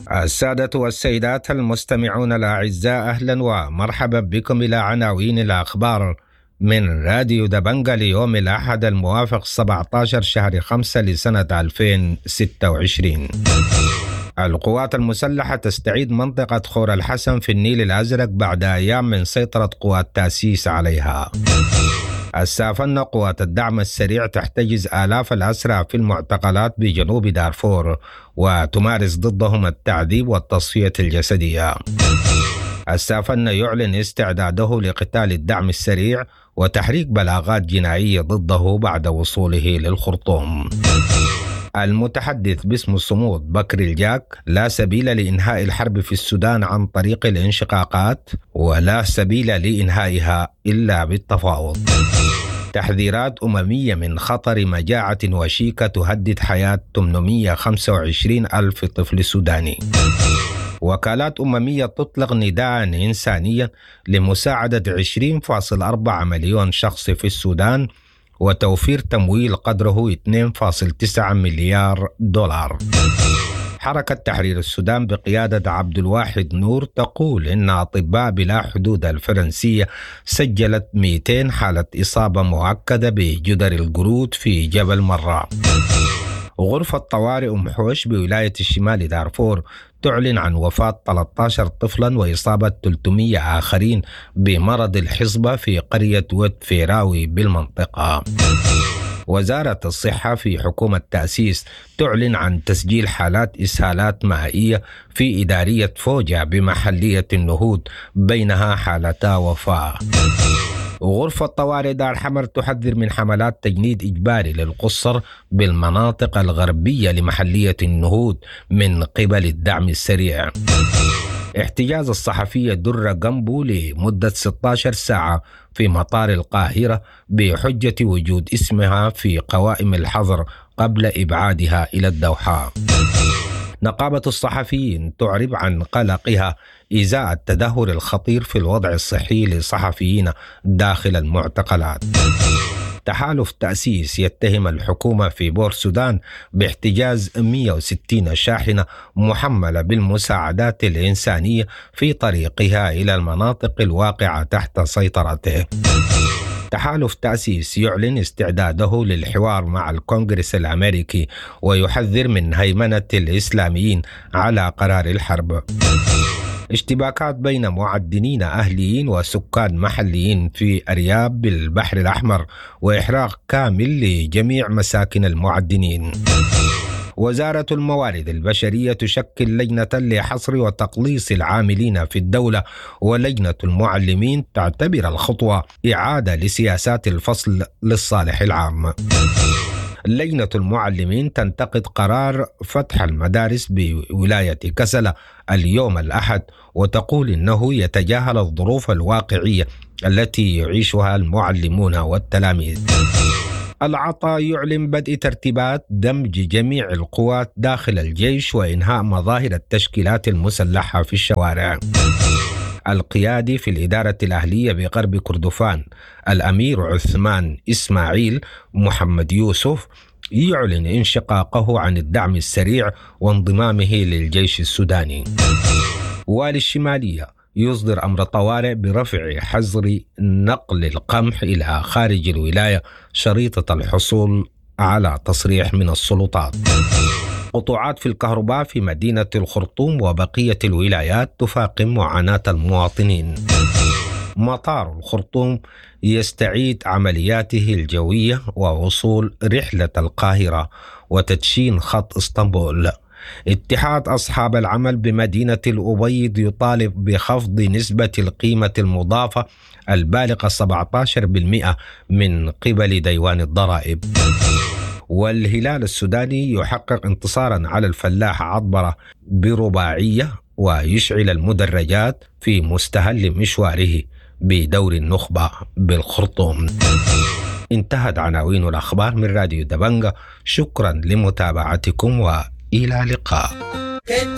السادة والسيدات المستمعون الأعزاء، أهلا ومرحبا بكم إلى عناوين الأخبار من راديو دبنجة ليوم الأحد الموافق 17 شهر 5 لسنة 2026. القوات المسلحة تستعيد منطقة خور الحسن في النيل الأزرق بعد أيام من سيطرة قوات تأسيس عليها. السافنة قوات الدعم السريع تحتجز آلاف الأسرى في المعتقلات بجنوب دارفور وتمارس ضدهم التعذيب والتصفية الجسدية. السافنة يعلن استعداده لقتال الدعم السريع وتحريك بلاغات جنائية ضده بعد وصوله للخرطوم. المتحدث باسم الصمود بكر الجاك: لا سبيل لإنهاء الحرب في السودان عن طريق الانشقاقات، ولا سبيل لإنهائها إلا بالتفاوض. تحذيرات أممية من خطر مجاعة وشيكة تهدد حياة 825 ألف طفل سوداني. وكالات أممية تطلق نداء إنسانيا لمساعدة 20.4 مليون شخص في السودان وتوفير تمويل قدره 2.9 مليار دولار. حركة تحرير السودان بقيادة عبد الواحد نور تقول إن أطباء بلا حدود الفرنسية سجلت 200 حالة إصابة مؤكدة بجدر القرود في جبل مرة. غرفة طوارئ أم حوش بولاية الشمال دارفور تعلن عن وفاة 13 طفلا وإصابة 300 آخرين بمرض الحصبة في قرية ود فيراوي بالمنطقة. وزارة الصحة في حكومة تأسيس تعلن عن تسجيل حالات إسهالات مائية في إدارية فوجة بمحلية النهود، بينها حالتا وفاة. غرفة طوارئ دار حمر تحذر من حملات تجنيد إجباري للقصر بالمناطق الغربية لمحلية النهود من قبل الدعم السريع. احتجاز الصحفية درة جنبو لمدة 16 ساعة في مطار القاهرة بحجة وجود اسمها في قوائم الحظر قبل إبعادها إلى الدوحة. نقابة الصحفيين تعرب عن قلقها إزاء التدهور الخطير في الوضع الصحي للصحفيين داخل المعتقلات. تحالف تأسيس يتهم الحكومة في بور سودان باحتجاز 160 شاحنة محملة بالمساعدات الإنسانية في طريقها إلى المناطق الواقعة تحت سيطرته. تحالف تأسيس يعلن استعداده للحوار مع الكونغرس الأمريكي ويحذر من هيمنة الإسلاميين على قرار الحرب. اشتباكات بين معدنين أهليين وسكان محليين في أرياب بالبحر الأحمر وإحراق كامل لجميع مساكن المعدنين. وزارة الموارد البشرية تشكل لجنة لحصر وتقليص العاملين في الدولة، ولجنة المعلمين تعتبر الخطوة إعادة لسياسات الفصل للصالح العام. لجنة المعلمين تنتقد قرار فتح المدارس بولاية كسلا اليوم الأحد وتقول إنه يتجاهل الظروف الواقعية التي يعيشها المعلمون والتلاميذ. العطاء يعلن بدء ترتيبات دمج جميع القوات داخل الجيش وإنهاء مظاهر التشكيلات المسلحة في الشوارع. القيادي في الإدارة الأهلية بغرب كردفان الأمير عثمان إسماعيل محمد يوسف يعلن انشقاقه عن الدعم السريع وانضمامه للجيش السوداني. والي الشمالية يصدر أمر طوارئ برفع حظر نقل القمح إلى خارج الولاية شريطة الحصول على تصريح من السلطات. قطوعات في الكهرباء في مدينة الخرطوم وبقية الولايات تفاقم معاناة المواطنين. مطار الخرطوم يستعيد عملياته الجوية ووصول رحلة القاهرة وتدشين خط اسطنبول. اتحاد أصحاب العمل بمدينة الأبيض يطالب بخفض نسبة القيمة المضافة البالغة 17% من قبل ديوان الضرائب. والهلال السوداني يحقق انتصارا على الفلاح عطبرة برباعية ويشعل المدرجات في مستهل مشواره بدور النخبة بالخرطوم. انتهت عناوين الأخبار من راديو دبنجة. شكرا لمتابعتكم وإلى اللقاء.